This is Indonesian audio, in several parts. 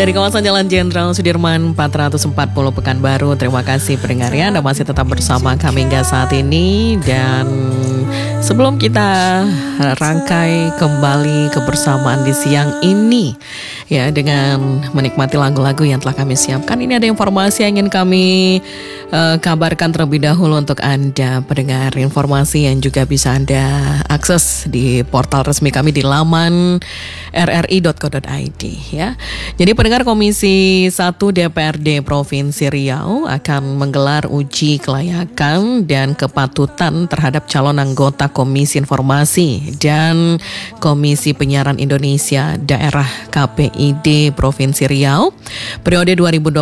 Dari kawasan Jalan Jenderal Sudirman 440 Pekanbaru. Terima kasih pendengarnya, Anda masih tetap bersama kami hingga saat ini. Dan sebelum kita rangkai kembali kebersamaan di siang ini, ya, dengan menikmati lagu-lagu yang telah kami siapkan, ini ada informasi yang ingin kami kabarkan terlebih dahulu untuk Anda pendengar. Informasi yang juga bisa Anda akses di portal resmi kami di laman rri.co.id, ya. Jadi pendengar, Komisi 1 DPRD Provinsi Riau akan menggelar uji kelayakan dan kepatutan terhadap calon anggota Komisi Informasi dan Komisi Penyiaran Indonesia Daerah KPID Provinsi Riau periode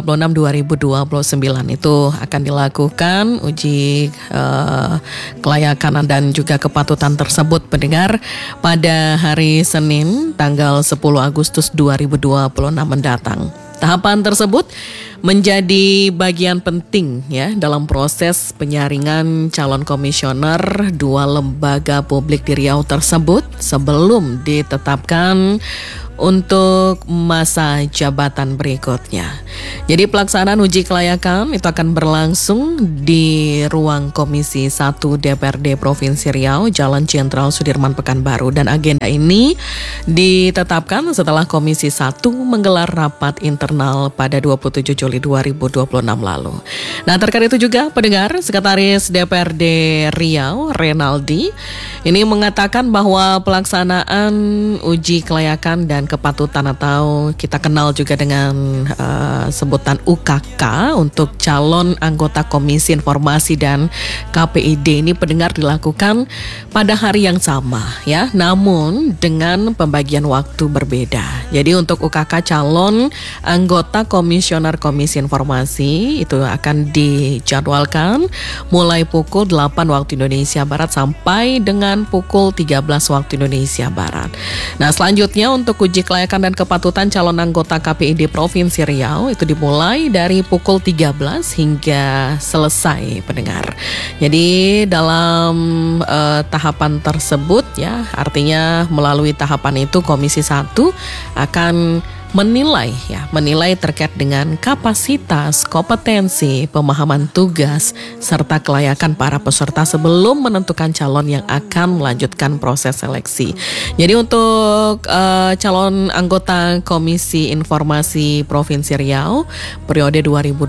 2026-2029. Itu akan dilakukan uji kelayakan dan juga kepatutan tersebut, pendengar, pada hari Senin tanggal 10 Agustus 2026 mendatang. Tahapan tersebut menjadi bagian penting, ya, dalam proses penyaringan calon komisioner dua lembaga publik di Riau tersebut sebelum ditetapkan untuk masa jabatan berikutnya. Jadi pelaksanaan uji kelayakan itu akan berlangsung di ruang Komisi 1 DPRD Provinsi Riau, Jalan Jenderal Sudirman Pekanbaru, dan agenda ini ditetapkan setelah Komisi 1 menggelar rapat internal pada 27 Juli 2026 lalu. Nah, terkait itu juga pendengar, Sekretaris DPRD Riau Renaldi ini mengatakan bahwa pelaksanaan uji kelayakan dan kepatutan atau kita kenal juga dengan sebutan UKK untuk calon anggota Komisi Informasi dan KPID ini, pendengar, dilakukan pada hari yang sama, ya, namun dengan pembagian waktu berbeda. Jadi untuk UKK calon anggota Komisioner Komisi Informasi itu akan dijadwalkan mulai pukul 8 waktu Indonesia Barat sampai dengan pukul 13 waktu Indonesia Barat. Nah, selanjutnya untuk uji kelayakan dan kepatutan calon anggota KPID Provinsi Riau itu dimulai dari pukul 13 hingga selesai, pendengar. Jadi dalam tahapan tersebut, ya, artinya melalui tahapan itu Komisi 1 akan menilai terkait dengan kapasitas, kompetensi, pemahaman tugas, serta kelayakan para peserta sebelum menentukan calon yang akan melanjutkan proses seleksi. Jadi untuk calon anggota Komisi Informasi Provinsi Riau periode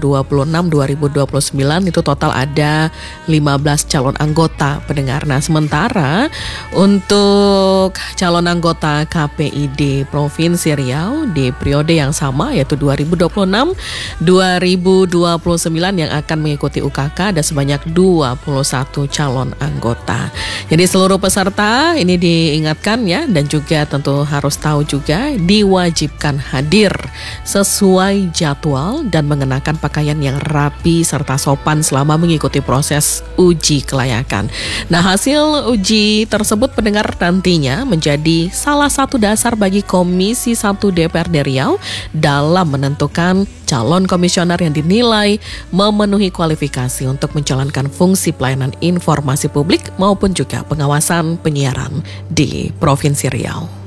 2026-2029 itu total ada 15 calon anggota, pendengar. Nah, sementara untuk calon anggota KPID Provinsi Riau di periode yang sama, yaitu 2026-2029 yang akan mengikuti UKK ada sebanyak 21 calon anggota. Jadi seluruh peserta ini diingatkan, ya, dan juga tentu harus tahu juga diwajibkan hadir sesuai jadwal dan mengenakan pakaian yang rapi serta sopan selama mengikuti proses uji kelayakan. Nah, hasil uji tersebut, pendengar, nantinya menjadi salah satu dasar bagi Komisi 1 DPRD Riau dalam menentukan calon komisioner yang dinilai memenuhi kualifikasi untuk menjalankan fungsi pelayanan informasi publik maupun juga pengawasan penyiaran di Provinsi Riau.